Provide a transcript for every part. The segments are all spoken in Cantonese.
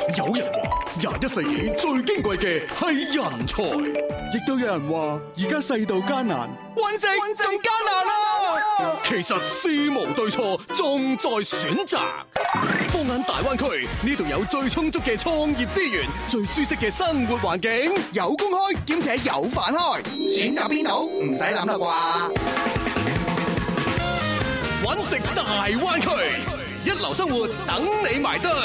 有人話21世紀最矜貴嘅係人才， 亦都有人話而家世道艱難，揾食仲艱難啊！ 其實事無對錯，重在選擇。放眼大灣區，呢度有最充足嘅創業資源，最舒適嘅生活環境， 有工開兼且有飯開，選擇邊度唔使諗啦啩？ 揾食大灣區，一流生活等你埋堆。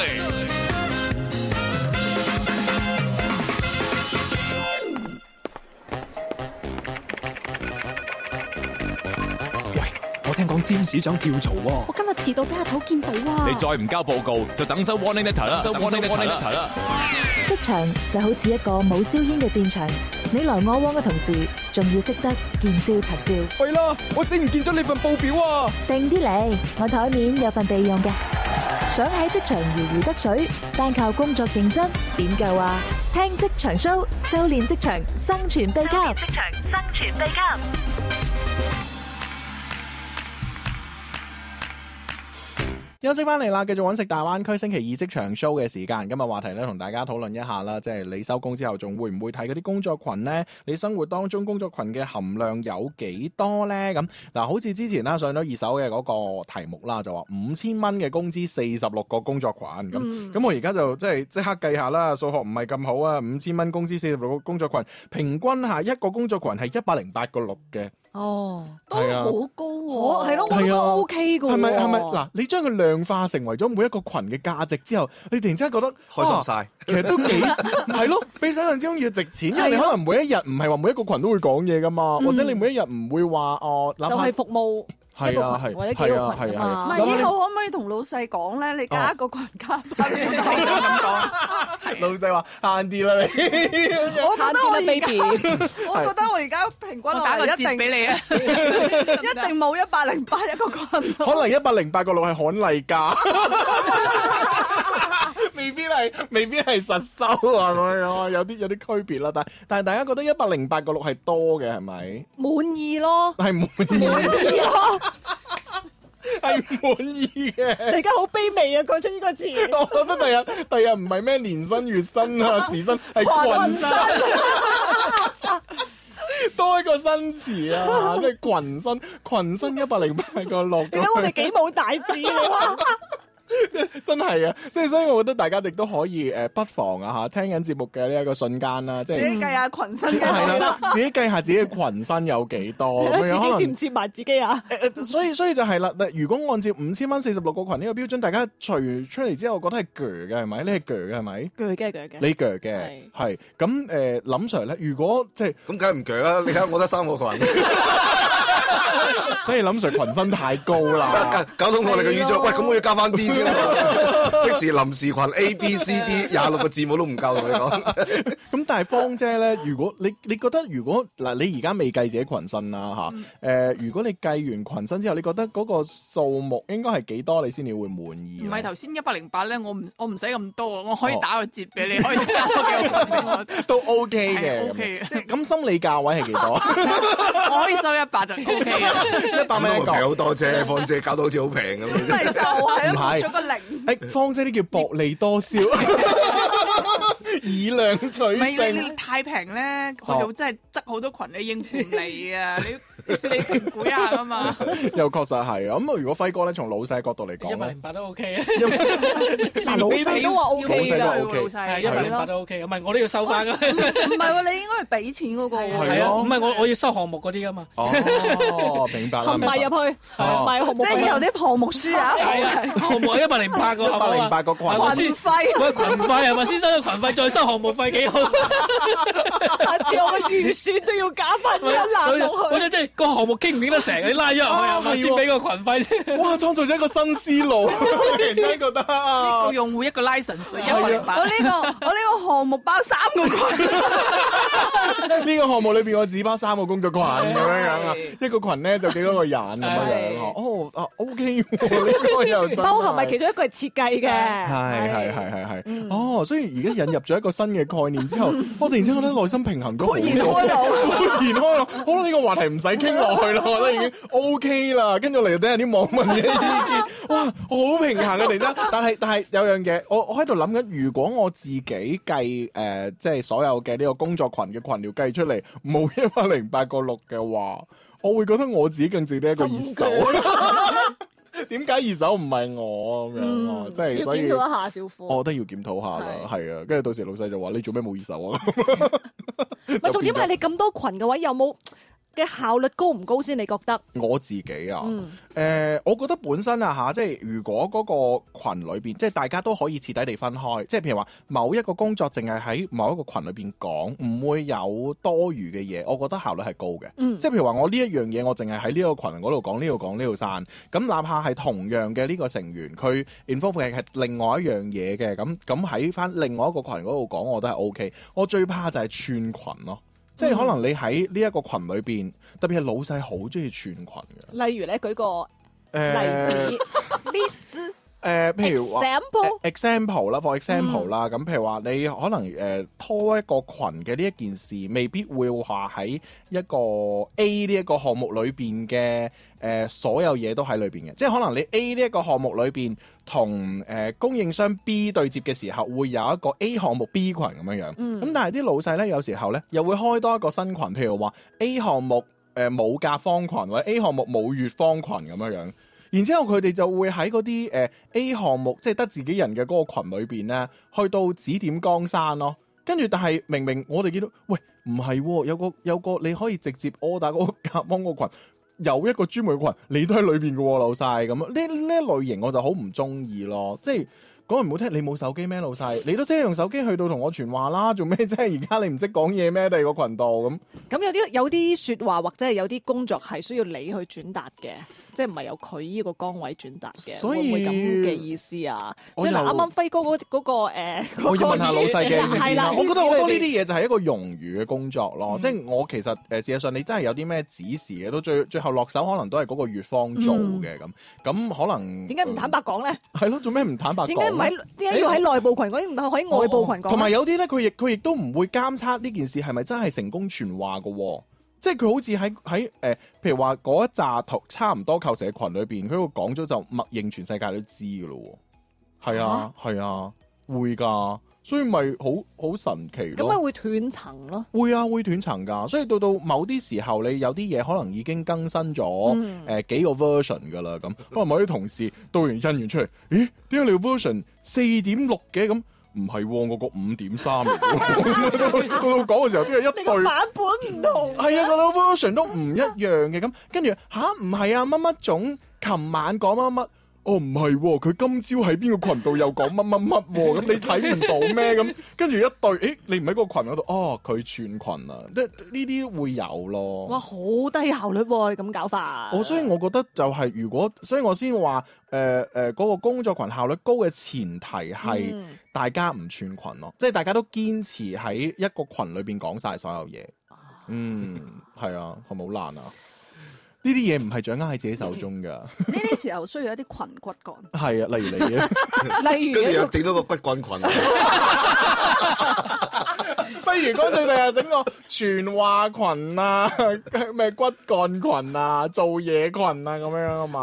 聽講占士想跳槽喎， 我今日遲到俾阿頭見到啊！ 你再唔交報告，就等收 warning letter 啦，收 warning letter 啦。 職場就好似一個冇硝煙嘅戰場，你來我往嘅同時，仲要識得見招拆招。 係啦，我整唔見咗你份報表啊！ 定啲嚟，我台面有份備用嘅。想喺職場如魚得水，單靠工作認真點夠啊？聽職場 show， 修煉職場生存秘笈。職場生存秘笈。 休息翻嚟啦，繼續揾食大灣區星期二職場 show 嘅時間。今日話題咧，同大家討論一下啦，即係你收工之後仲會唔會睇嗰啲工作群呢？你生活當中工作群嘅含量有幾多呢？咁嗱，好似之前啦上咗二手嘅嗰個題目啦，就話5000蚊嘅工資46個工作群咁。我而家就即刻計下啦，數學唔係咁好啊！5000蚊工資46個工作群，平均下一個工作群係108個6嘅。 哦，都好高喎， 係咯，我覺得 OK 嘅喎。 係咪嗱？你將佢量化成為咗每一個群嘅價值之後，你突然之間覺得開心晒， 其實都幾係咯，比想象之中要值錢。因為你可能每一日唔係話每一個群都會講嘢噶嘛，或者你每一日唔會話就係服務。 係啊，係或者幾個群啊， 唔係以後可唔可以同老細講咧？你加一個群加翻俾我咁講。 老細話慳啲啦，你我覺得我而家平均我打個折俾你啊，一定冇108一個群。 可能108個6係罕例價。未必係實收啊，咁樣有啲區別啦。但係大家覺得108個6係多嘅係咪？ 滿意咯， 係滿意咯，係滿意嘅。 你而家好卑微啊！講出呢個詞， 我覺得第日唔係咩年薪、月薪啊、時薪，係群薪，多一個新詞啊！即係群薪108個6。 你睇我哋幾冇大志你話？ 真係啊！即係所以，我覺得大家亦都可以不妨啊聽緊節目嘅呢一個瞬間啦，即係自己計下群薪係啦，自己計下自己嘅群薪有幾多， 自己接唔接埋自己啊？ 所以就係啦。如果按照5000蚊46個群呢個標準，大家除出嚟之後，覺得係鋸嘅係咪？你係鋸嘅係咪？鋸嘅， 你鋸嘅係咁林 Sir 咧，如果即係咁，梗係唔鋸啦！你睇下我得3個群。 所以林 Sir 群薪太高啦， 搞到我哋嘅預咗。喂，咁我要加翻啲先，即時臨時群 A B C D 26個字母都唔夠同你講。 咁但係芳姐咧，如果你覺得如果嗱，你而家未計自己群薪啦嚇，如果你計完群薪之後，你覺得嗰個數目應該係幾多你先至會滿意？ 唔係頭先108咧，我唔使咁多，我可以打個折俾你，可以加多幾個群俾我， 都 OK 嘅。 OK 嘅。 咁心理價位係幾多？ 我可以收100就 OK 嘅。 100蚊一個， 平好多啫，芳姐搞到好似好平咁。 咪就係咯，做個零。 芳姐呢叫薄利多銷，以量取勝。 唔係你太平咧，我就真係執好多群你應付唔嚟啊！你評估一下啊嘛。 又確實係啊。咁如果輝哥咧，從老細角度嚟講咧， 108都 OK 啊。老細都話 OK 㗎， 老細 108都 OK。唔係我都要收翻㗎。 唔係喎，你應該係俾錢嗰個喎。 係啊，唔係我要收項目嗰啲㗎嘛。 哦，明白啦。 唔係入去，唔係項目。 即係有啲項目書啊。 係啊，項目108個 ，108個群。 群費。 喂，群費係咪先收咗群費，再收項目費幾好？下次我嘅預算都要加翻一欄落去。我即係個項目傾唔傾得成，你拉咗入去係咪先俾個群費先？ 哇！創造咗一個新思路，突然間覺得一個用戶一個 license 108。 我呢個項目包3個群。 呢個項目裏邊我只包3個工作群咁樣啊，一個群咧就幾多個人咁樣哦，OK 喎，呢個又真。 包含咪其中一個係設計嘅。 係。哦，所以而家引入咗一個新嘅概念之後，我突然之間覺得內心平衡咗好多， 豁然開朗， 豁然開朗。好啦，呢個話題唔使傾落去啦，我覺得已經 OK 啦。跟住嚟睇下啲網民嘅意見，哇，好平衡嘅突然間。但係有樣嘢，我喺度諗緊，如果我自己計即係所有嘅呢個工作群嘅群聊計出嚟冇108.6嘅話，我會覺得我自己更值得一個熱搜。點解二手唔係我咁樣啊？即係所以要檢討一下小夫， 我覺得要檢討下啦，係啊。跟住到時老細就話：你做咩冇二手啊？ 唔係重點係你咁多群嘅話，有冇嘅效率高唔高先？你覺得？ 我自己啊，我覺得本身啊嚇，即係如果嗰個群裏邊，即係大家都可以徹底地分開，即係譬如話某一個工作淨係喺某一個群裏邊講，唔會有多餘嘅嘢，我覺得效率係高嘅。即係譬如話我呢一樣嘢，我淨係喺呢個群嗰度講，呢度講，呢度散。咁哪怕係同樣嘅呢個成員，佢 involve 係另外一樣嘢嘅，咁喺翻另外一個群嗰度講，我都係 OK。我最怕就係串群咯。即係可能你喺呢一個群裏邊，特別係老細好中意串群嘅。 例如咧，舉個例子， 譬如話 example 啦，for example 啦，咁譬如話你可能拖一個群嘅呢一件事，未必會話喺一個 A 呢一個項目裏邊嘅所有嘢都喺裏邊嘅，即係可能你 A 呢一個項目裏邊同供應商 B 對接嘅時候，會有一個 A 項目 B 群咁樣樣。咁但係啲老細咧，有時候咧又會開多一個新群，譬如話 A 項目冇甲方群或者 A 項目冇乙方群咁樣樣。然之後佢哋就會喺嗰啲A 項目，即係得自己人嘅嗰個群裏邊咧，去到指點江山咯。跟住但係明明我哋見到，喂唔係喎，有個你可以直接 order 嗰個甲方個群，有一個專門嘅群，你都喺裏邊嘅喎，老細咁。呢一類型我就好唔中意咯，即係。講唔好聽，你冇手機咩老細？你都識用手機去到同我傳話啦，做咩啫？而家你唔識講嘢咩？第二個群度咁。 咁有啲説話或者係有啲工作係需要你去轉達嘅，即係唔係由佢呢個崗位轉達嘅， 所以會唔會咁嘅意思啊？所以嗱，啱啱輝哥嗰個我要問下老細嘅意見啦。我覺得好多呢啲嘢就係一個冗餘嘅工作咯。即係我其實事實上你真係有啲咩指示嘅，到最後落手可能都係嗰個乙方做嘅咁。咁可能點解唔坦白講咧？ 係咯，做咩唔坦白講？ 點解要喺內部群講，唔喺外部群講？ 同埋有啲咧，佢亦都唔會監測呢件事係咪真係成功傳話嘅喎。即係佢好似喺譬如話嗰一紮差唔多構成嘅群裏邊，佢會講咗就默認全世界都知嘅咯喎。係啊，會㗎。所以咪好神奇咯。 咁咪會斷層咯。 會斷層㗎。所以到某啲時候，你有啲嘢可能已經更新咗幾個 version 㗎啦。咁可能某啲同事導完印完出嚟，咦？點解你個 version 4.6嘅咁？唔係喎，我個5.3嚟嘅。到講嘅時候，都係一對版本唔同。 係啊，個 version 都唔一樣嘅咁。跟住唔係啊，乜乜總琴晚講乜乜。哦，唔係喎，佢今朝喺邊個群度又講乜乜乜喎？咁你睇唔到咩？咁跟住一對，你唔喺個群嗰度，哦，佢串群啊！即係呢啲會有咯。 哇，好低效率喎！你咁搞法。 所以我覺得就係所以我先話嗰個工作群效率高嘅前提係大家唔串群咯，即係大家都堅持喺一個群裏邊講晒所有嘢。係啊，係咪好難啊？呢啲嘢唔係掌握喺自己手中㗎。呢啲時候需要一啲群骨幹。 係啊，例如你啊， 例如跟住又整多個骨幹群。 不如乾脆第日整個傳話群啊，咩骨幹群啊，做嘢群啊咁樣啊嘛。